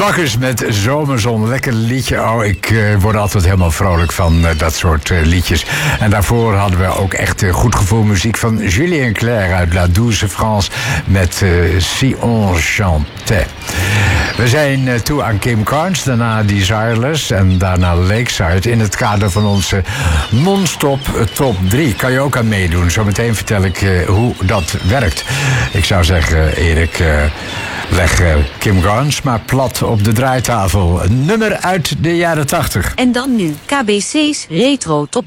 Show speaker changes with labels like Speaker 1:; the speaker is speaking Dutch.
Speaker 1: Bakkers met Zomerzon. Lekker liedje. Oh, ik word altijd helemaal vrolijk van dat soort liedjes. En daarvoor hadden we ook echt goed gevoel muziek van Julien Clerc uit La Douce France met Si on chantait. We zijn toe aan Kim Carnes, daarna Desireless en daarna Lakeside in het kader van onze non-stop top 3. Kan je ook aan meedoen. Zometeen vertel ik hoe dat werkt. Ik zou zeggen, Erik, leg Kim Carnes maar plat op de draaitafel. Een nummer uit de jaren 80.
Speaker 2: En dan nu KBC's Retro Top